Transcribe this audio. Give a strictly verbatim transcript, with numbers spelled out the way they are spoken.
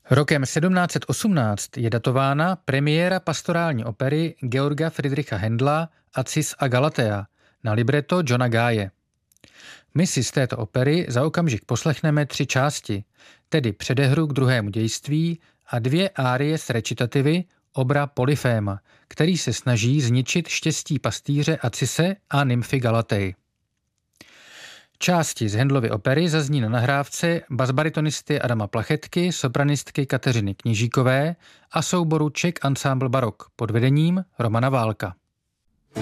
Rokem sedmnáct osmnáct je datována premiéra pastorální opery Georga Friedricha Händla Acis a Galatea na libreto Johna Gaye. My si z této opery za okamžik poslechneme tři části, tedy předehru k druhému dějství a dvě árie s recitativy obra Polyféma, který se snaží zničit štěstí pastýře Acise a nymfy Galatei. Části z Händlovy opery zazní na nahrávce basbaritonisty Adama Plachetky, sopranistky Kateřiny Kněžíkové a souboru Czech Ensemble Barok pod vedením Romana Válka.